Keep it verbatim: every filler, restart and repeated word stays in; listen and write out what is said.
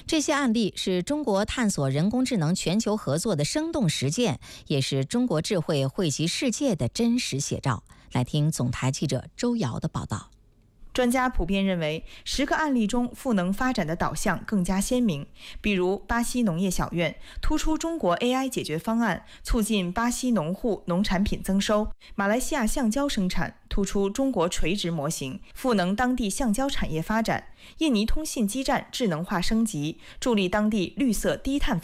这些案例是中国探索人工智能全球合作的生动实践，也是中国智慧惠及世界的真实写照。来听总台记者周瑶的报道。 专家普遍认为，十个案例中赋能发展的导向更加鲜明。比如，巴西农业小院突出中国 A I 解决方案，促进巴西农户农产品增收；马来西亚橡胶生产突出中国垂直模型，赋能当地橡胶产业发展；印尼通信基站智能化升级，助力当地绿色低碳发展。